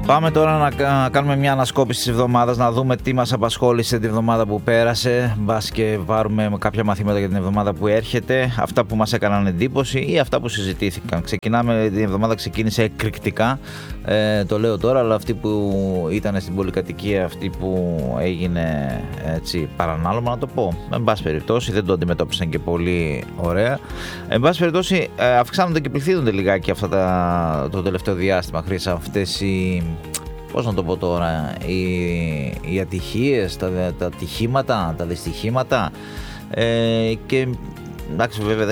Πάμε τώρα να κάνουμε μια ανασκόπηση της εβδομάδας, να δούμε τι μας απασχόλησε την εβδομάδα που πέρασε. Μπας και πάρουμε κάποια μαθήματα για την εβδομάδα που έρχεται, αυτά που μας έκαναν εντύπωση ή αυτά που συζητήθηκαν. Ξεκινάμε, την εβδομάδα ξεκίνησε εκρηκτικά, το λέω τώρα, αλλά αυτή που ήταν στην πολυκατοικία, αυτή που έγινε έτσι παρανάλωμα, να το πω. Εν πάση περιπτώσει, δεν το αντιμετώπισαν και πολύ ωραία. Εν πάση περιπτώσει, αυξάνονται και πληθύνονται λιγάκι αυτά το τελευταίο διάστημα, Χρήσα, αυτές οι... Πώς να το πω τώρα, οι ατυχίες, τα ατυχήματα, τα δυστυχήματα, και εντάξει, βέβαια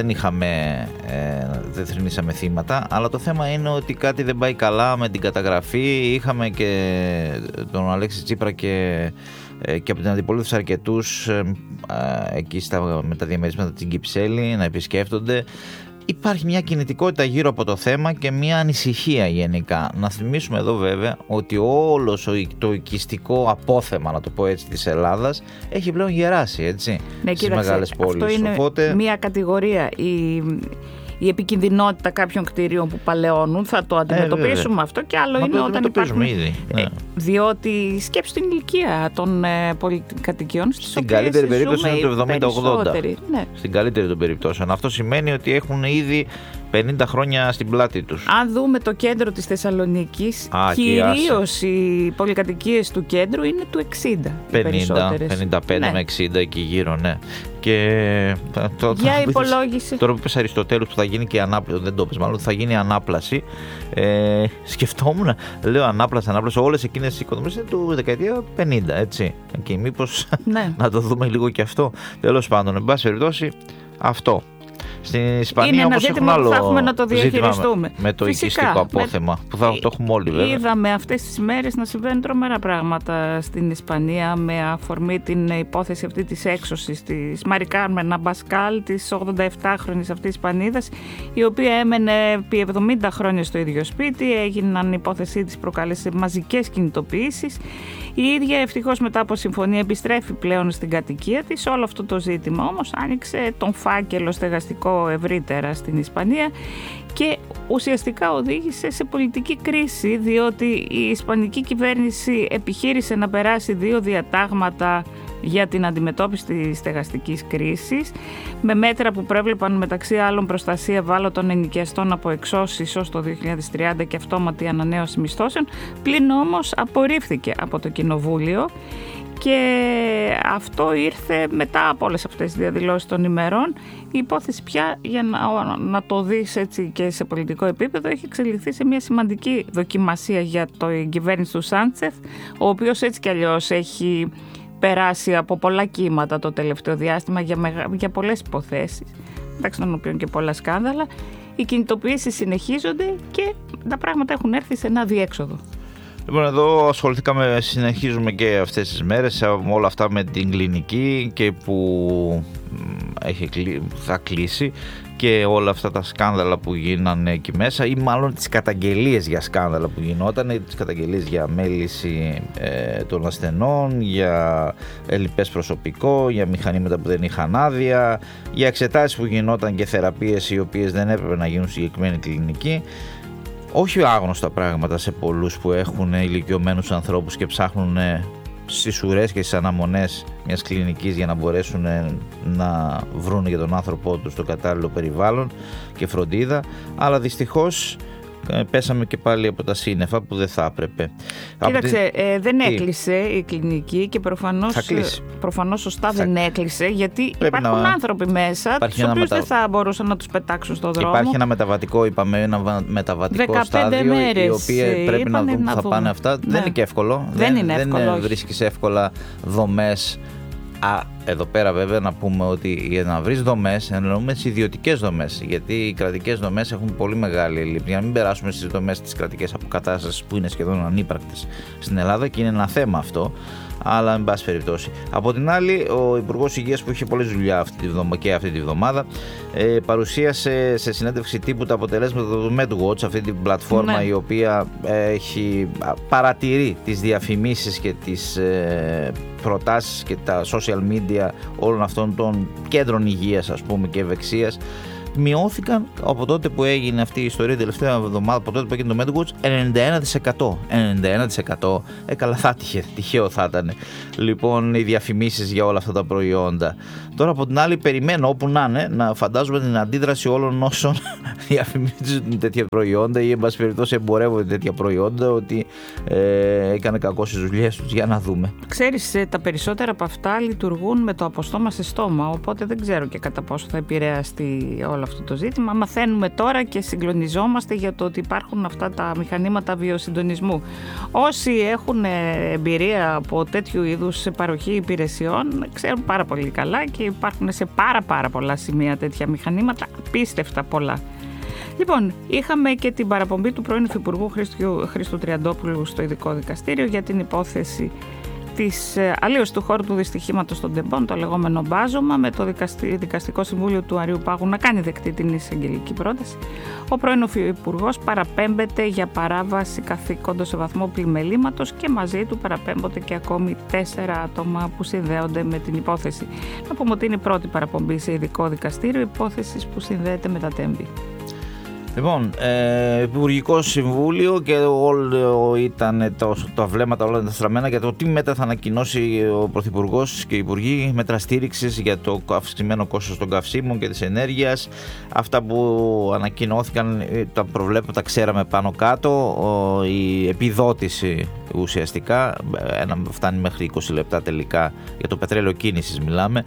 δεν θρηνήσαμε θύματα, αλλά το θέμα είναι ότι κάτι δεν πάει καλά με την καταγραφή. Είχαμε και τον Αλέξη Τσίπρα και από την αντιπολίτευση αρκετούς εκεί με τα διαμερίσματα της Κυψέλη να επισκέφτονται. Υπάρχει μια κινητικότητα γύρω από το θέμα και μια ανησυχία γενικά. Να θυμίσουμε εδώ βέβαια ότι όλο το οικιστικό απόθεμα, να το πω έτσι, της Ελλάδας έχει πλέον γεράσει, έτσι, στις μεγάλες πόλεις. Αυτό είναι μια κατηγορία. Η επικινδυνότητα κάποιων κτηρίων που παλαιώνουν, θα το αντιμετωπίσουμε αυτό, και άλλο είναι όταν υπάρχουν ήδη, ναι. Διότι σκέψου την ηλικία των πολυκατοικιών στην καλύτερη περίπτωση είναι το 70-80. Ναι. Στην καλύτερη των περιπτώσεων. Αυτό σημαίνει ότι έχουν ήδη 50 χρόνια στην πλάτη τους. Αν δούμε το κέντρο της Θεσσαλονίκης, κυρίως οι πολυκατοικίες του κέντρου είναι του 60. 55 ναι. Με 60 εκεί γύρω, ναι. Και για υπολόγιση. Τώρα που είπες Αριστοτέλους που θα γίνει και ανάπλαση, δεν το είπες μάλλον, θα γίνει ανάπλαση. Σκεφτόμουν, λέω ανάπλαση, όλες εκείνες οι οικονομίες είναι του δεκαετία 50, έτσι. Και μήπως ναι. να το δούμε λίγο και αυτό. Τέλος πάντων, εν πάση περιπτώσει, αυτό. Στην Ισπανία είναι ένα όμως ζήτημα έχουν που θα άλλο έχουμε να το διαχειριστούμε. Με το οικιστικό απόθεμα που θα το έχουμε όλοι, βέβαια. Είδαμε αυτές τις ημέρες να συμβαίνουν τρομερά πράγματα στην Ισπανία με αφορμή την υπόθεση αυτή της έξωσης της Μάρι Κάρμεν Αμπασκάλ, της 87χρονης αυτής Ισπανίδας, η οποία έμενε επί 70 χρόνια στο ίδιο σπίτι. Έγιναν, η υπόθεσή της προκάλεσε μαζικές κινητοποιήσεις. Η ίδια ευτυχώς μετά από συμφωνία επιστρέφει πλέον στην κατοικία της. Όλο αυτό το ζήτημα όμως άνοιξε τον φάκελο στεγαστικό ευρύτερα στην Ισπανία και ουσιαστικά οδήγησε σε πολιτική κρίση, διότι η ισπανική κυβέρνηση επιχείρησε να περάσει 2 διατάγματα για την αντιμετώπιση της στεγαστικής κρίσης, με μέτρα που προέβλεπαν μεταξύ άλλων προστασία ευάλωτων ενοικιαστών από εξώσεις ως το 2030 και αυτόματη ανανέωση μισθώσεων. Πλην όμως απορρίφθηκε από το Κοινοβούλιο, και αυτό ήρθε μετά από όλες αυτές τις διαδηλώσεις των ημερών. Η υπόθεση πια, για να το δεις έτσι και σε πολιτικό επίπεδο, έχει εξελιχθεί σε μια σημαντική δοκιμασία για την κυβέρνηση του Σάντσεθ, ο οποίος έτσι κι αλλιώς έχει περάσει από πολλά κύματα το τελευταίο διάστημα για πολλές υποθέσεις, μεταξύ των οποίων και πολλά σκάνδαλα. Οι κινητοποιήσεις συνεχίζονται και τα πράγματα έχουν έρθει σε ένα διέξοδο. Λοιπόν, εδώ συνεχίζουμε και αυτές τις μέρες όλα αυτά με την κλινική και που θα κλείσει, και όλα αυτά τα σκάνδαλα που γίνανε εκεί μέσα, ή μάλλον τις καταγγελίες για σκάνδαλα που γινόταν, τις καταγγελίες για μέληση των ασθενών, για ελλειπές προσωπικό, για μηχανήματα που δεν είχαν άδεια, για εξετάσεις που γινόταν και θεραπείες οι οποίες δεν έπρεπε να γίνουν στη συγκεκριμένη κλινική. Όχι άγνωστα πράγματα σε πολλούς που έχουν ηλικιωμένους ανθρώπους και ψάχνουν στις ουρές και στις αναμονές μιας κλινικής για να μπορέσουν να βρουν για τον άνθρωπό τους το κατάλληλο περιβάλλον και φροντίδα, αλλά δυστυχώς πέσαμε και πάλι από τα σύννεφα που δεν θα έπρεπε. Κοίταξε, δεν έκλεισε η κλινική και προφανώς σωστά δεν έκλεισε, γιατί υπάρχουν άνθρωποι μέσα τους οποίους δεν θα μπορούσαν να τους πετάξουν στον δρόμο. Υπάρχει ένα μεταβατικό, είπαμε, ένα μεταβατικό στάδιο, οι οποίοι πρέπει να δουν που θα πάνε αυτά. Ναι. Δεν είναι και εύκολο. Δεν βρίσκεις εύκολα δομές. Εδώ πέρα βέβαια να πούμε ότι για να βρεις δομές, εννοούμε τις ιδιωτικές δομές, γιατί οι κρατικές δομές έχουν πολύ μεγάλη ελλείψη. Για να μην περάσουμε στις δομές της κρατικής αποκατάστασης που είναι σχεδόν ανύπαρκτες στην Ελλάδα, και είναι ένα θέμα αυτό, αλλά εν πάση περιπτώσει. Από την άλλη, ο Υπουργός Υγείας, που είχε πολλή δουλειά αυτή τη βδομάδα, παρουσίασε σε συνέντευξη τύπου τα αποτελέσματα του MedWatch, αυτή την πλατφόρμα, η οποία παρατηρεί τις διαφημίσεις και τις προτάσεις και τα social media όλων αυτών των κέντρων υγείας, ας πούμε, και ευεξίας, μειώθηκαν από τότε που έγινε αυτή η ιστορία, τελευταία εβδομάδα, από τότε που έγινε το MedWatch, 91%. Καλά, θα τυχαίο θα ήταν. Λοιπόν, οι διαφημίσεις για όλα αυτά τα προϊόντα. Τώρα από την άλλη, περιμένω όπου να είναι να φαντάζομαι την αντίδραση όλων όσων διαφημίζουν τέτοια προϊόντα ή εν πάση περιπτώσει εμπορεύονται τέτοια προϊόντα, ότι έκανε κακό στις δουλειές τους. Για να δούμε. Ξέρεις, τα περισσότερα από αυτά λειτουργούν με το από στόμα σε στόμα, οπότε δεν ξέρω και κατά πόσο θα επηρεαστεί όλο αυτό το ζήτημα. Μαθαίνουμε τώρα και συγκλονιζόμαστε για το ότι υπάρχουν αυτά τα μηχανήματα βιοσυντονισμού. Όσοι έχουν εμπειρία από τέτοιου είδους παροχή υπηρεσιών ξέρουν πάρα πολύ καλά και υπάρχουν σε πάρα πολλά σημεία τέτοια μηχανήματα, απίστευτα πολλά. Λοιπόν, είχαμε και την παραπομπή του πρώην Υφυπουργού Χρήστου Τριαντόπουλου στο ειδικό δικαστήριο για την υπόθεση της αλλίωσης του χώρου του δυστυχήματος των Τεμπών, το λεγόμενο μπάζωμα, με το Δικαστικό Συμβούλιο του Αριού Πάγου να κάνει δεκτή την εισαγγελική πρόταση. Ο πρώην Υφυπουργός παραπέμπεται για παράβαση καθήκοντος σε βαθμό πλημελήματος και μαζί του παραπέμπονται και ακόμη 4 άτομα που συνδέονται με την υπόθεση. Να πούμε ότι είναι η πρώτη παραπομπή σε ειδικό δικαστήριο υπόθεσης που συνδέεται με τα Τέμπη. Λοιπόν, Υπουργικό Συμβούλιο και όλο ήταν τα βλέμματα όλα τα στραμμένα για το τι μέτρα θα ανακοινώσει ο Πρωθυπουργός και οι Υπουργοί, μέτρα στήριξης για το αυξημένο κόστος των καυσίμων και της ενέργειας. Αυτά που ανακοινώθηκαν, τα προβλέπω, τα ξέραμε πάνω κάτω. Η επιδότηση ουσιαστικά φτάνει μέχρι 20 λεπτά τελικά, για το πετρέλαιο κίνησης μιλάμε,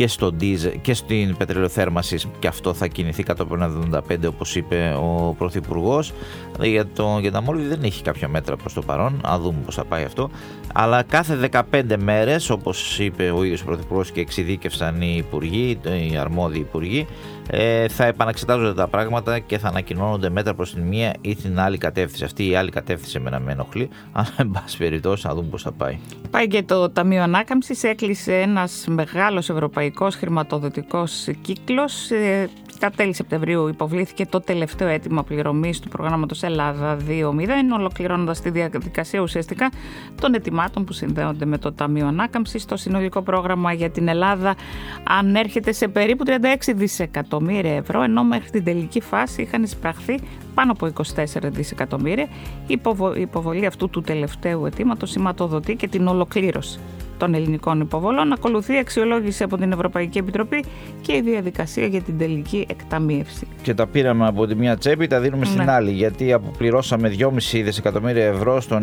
και στην πετρελαιοθέρμανση, και αυτό θα κινηθεί κάτω από 1,75 όπως είπε ο Πρωθυπουργός. Για τα μόλι δεν έχει κάποια μέτρα προς το παρόν, να δούμε πώς θα πάει αυτό. Αλλά κάθε 15 μέρες, όπως είπε ο ίδιος ο Πρωθυπουργός και εξειδίκευσαν οι υπουργοί, οι αρμόδιοι υπουργοί, θα επαναξετάζονται τα πράγματα και θα ανακοινώνονται μέτρα προς την μία ή την άλλη κατεύθυνση. Αυτή η άλλη κατεύθυνση εμένα με ενοχλεί, αλλά εν πάση περιπτώσει να δούμε πώς θα πάει. Πάει και το Ταμείο Ανάκαμψης, έκλεισε ένας μεγάλος ευρωπαϊκός χρηματοδοτικός κύκλος. Στα τέλη Σεπτεμβρίου υποβλήθηκε το τελευταίο αίτημα πληρωμής του προγράμματος Ελλάδα 2.0, ολοκληρώνοντας τη διαδικασία ουσιαστικά των αιτημάτων που συνδέονται με το Ταμείο Ανάκαμψης. Το συνολικό πρόγραμμα για την Ελλάδα ανέρχεται σε περίπου 36 δισεκατομμύρια ευρώ, ενώ μέχρι την τελική φάση είχαν εισπραχθεί πάνω από 24 δισεκατομμύρια. Η υποβολή αυτού του τελευταίου αιτήματος σηματοδοτεί και την ολοκλήρωση των ελληνικών υποβολών. Ακολουθεί αξιολόγηση από την Ευρωπαϊκή Επιτροπή και η διαδικασία για την τελική εκταμείευση. Και τα πήραμε από τη μία τσέπη, τα δίνουμε στην άλλη, γιατί αποπληρώσαμε 2,5 δισεκατομμύρια ευρώ στον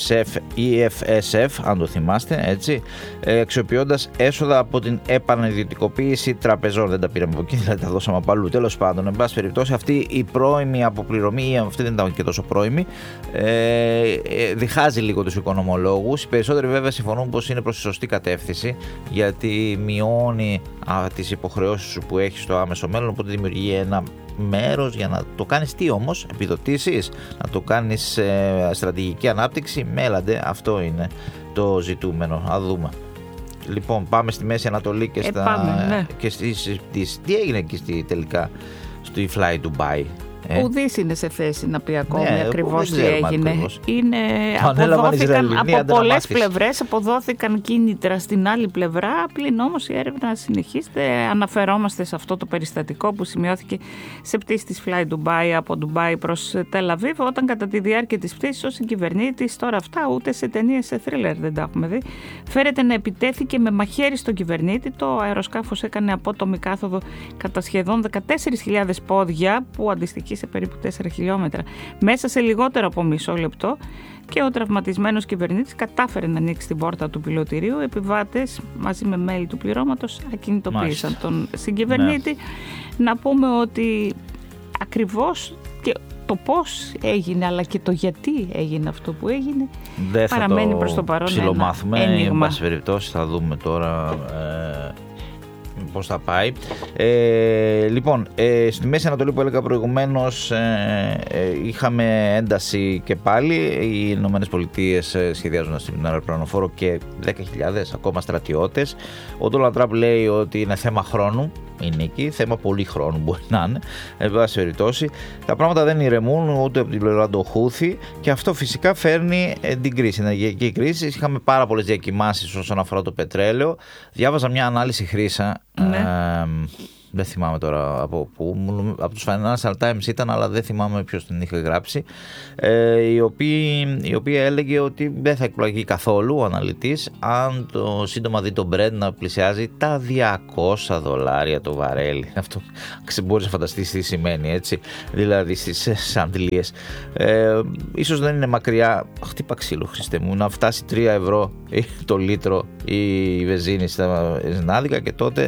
EFSF, αν το θυμάστε, έτσι, αξιοποιώντας έσοδα από την επανιδιωτικοποίηση τραπεζών. Δεν τα πήραμε από εκεί, δηλαδή τα δώσαμε από αλλού. Τέλος πάντων, εν πάση περιπτώσει, αυτή η πρώιμη αποπληρωμή, ή αυτή δεν ήταν και τόσο πρώιμη, διχάζει λίγο τους οικονομολόγους. Οι περισσότεροι βέβαια συμφωνούν πως είναι προς σωστή κατεύθυνση, γιατί μειώνει τις υποχρεώσεις σου που έχεις στο άμεσο μέλλον, οπότε δημιουργεί ένα μέρος για να το κάνεις τι όμως, επιδοτήσεις, να το κάνεις στρατηγική ανάπτυξη, μέλαντε, αυτό είναι το ζητούμενο, να δούμε. Λοιπόν, πάμε στη Μέση Ανατολή και και στις. Τι έγινε εκεί τελικά στο Fly Dubai? Ουδής είναι σε θέση να πει ακόμη ακριβώς τι έγινε. Αποδόθηκαν από πολλές πλευρές, αποδόθηκαν κίνητρα στην άλλη πλευρά, πλην όμως η έρευνα συνεχίζεται. Αναφερόμαστε σε αυτό το περιστατικό που σημειώθηκε σε πτήση της Fly Dubai από Ντουμπάι προς Τελαβίβ, όταν κατά τη διάρκεια της πτήσης ο συγκυβερνήτης, τώρα αυτά ούτε σε ταινίες, σε θρίλερ δεν τα έχουμε δει, φέρεται να επιτέθηκε με μαχαίρι στον κυβερνήτη. Το αεροσκάφος έκανε απότομη κάθοδο κατά σχεδόν 14.000 πόδια, που αντιστοιχεί σε περίπου 4 χιλιόμετρα, μέσα σε λιγότερο από μισό λεπτό, και ο τραυματισμένος κυβερνήτης κατάφερε να ανοίξει την πόρτα του πιλωτηρίου. Επιβάτες μαζί με μέλη του πληρώματος ακινητοποίησαν τον συγκυβερνήτη. Να πούμε ότι ακριβώς και το πώς έγινε, αλλά και το γιατί έγινε αυτό που έγινε, δεν παραμένει προς το παρόν ψιλομάθουμε, ένα ένιγμα. Εν πάση περιπτώσει θα δούμε τώρα πώς θα πάει. Λοιπόν, στη Μέση Ανατολή που έλεγα προηγουμένως, είχαμε ένταση και πάλι. Οι Ηνωμένες Πολιτείες σχεδιάζουν να στείλουν αεροπλανοφόρο και 10.000 ακόμα στρατιώτες. Ο Ντόναλντ Τραμπ λέει ότι είναι θέμα χρόνου. Είναι εκεί, θέμα πολύ χρόνου μπορεί να είναι. Εν πάση περιπτώσει, τα πράγματα δεν ηρεμούν ούτε από την πλευρά του Χούθη, και αυτό φυσικά φέρνει την κρίση, την ενεργειακή κρίση. Είχαμε πάρα πολλές διακυμάνσεις όσον αφορά το πετρέλαιο. Διάβαζα μια ανάλυση, Χρύσα, δεν θυμάμαι τώρα από πού, από τους Financial Times ήταν, αλλά δεν θυμάμαι ποιος την είχε γράψει, η οποία έλεγε ότι δεν θα εκπλαγεί καθόλου ο αναλυτής αν σύντομα δει το Brent να πλησιάζει τα $200 το βαρέλι. Αυτό μπορείς να φανταστείς τι σημαίνει, έτσι, δηλαδή στις Αντιλίες. Ίσως δεν είναι μακριά, χτύπα ξύλο Χριστέ μου, να φτάσει €3 το λίτρο η βενζίνη στην άδικα, και τότε